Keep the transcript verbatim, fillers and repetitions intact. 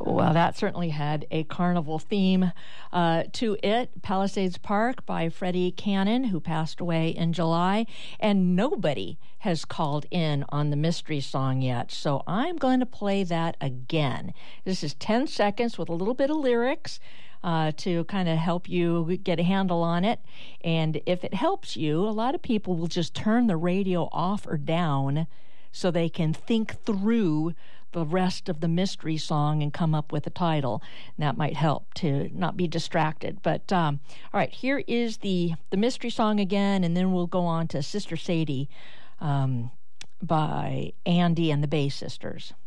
Well, that certainly had a carnival theme uh, to it. Palisades Park by Freddie Cannon, who passed away in July. And nobody has called in on the mystery song yet, so I'm going to play that again. This is ten seconds with a little bit of lyrics uh, to kind of help you get a handle on it. And if it helps you, a lot of people will just turn the radio off or down so they can think through the rest of the mystery song and come up with a title. And that might help to not be distracted. But, um, all right, here is the, the mystery song again, and then we'll go on to Sister Sadie um, by Andy and the Bay Sisters.